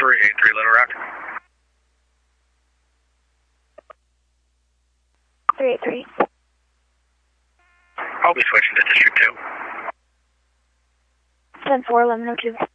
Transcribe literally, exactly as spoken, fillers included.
three eight three Little Rock. three eight three. I'll be switching to District two. ten four eleven oh two.